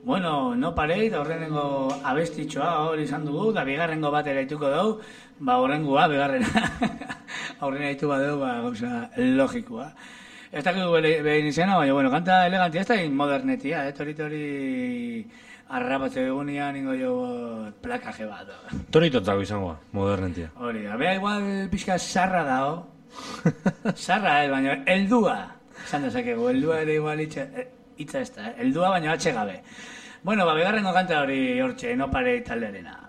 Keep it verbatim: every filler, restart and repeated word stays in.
Bueno, no pareit, horrengo abestitxoa hori izan dugu, da bigarrengo bat eraituko dugu, ba horrengoa, bigarrena, horren eraitu bat dugu, ba gauza logikoa. Ez dakigu behin izena, baina, bueno, kanta elegantia, ez da modernetia, eh, tori-tori arrapatze egunean ingo jo plakaje bat. Tonitotzako izangoa, modernetia. Hori, abea igual pixka sarra dao, sarra, eh, baina, heldua, esan dezakegu, heldua ere igual itxa, itza ez da, eh? Heldua baina atxe gabe. Bueno, ba, bigarrengo kanta hori hortxe, no pare taldearena.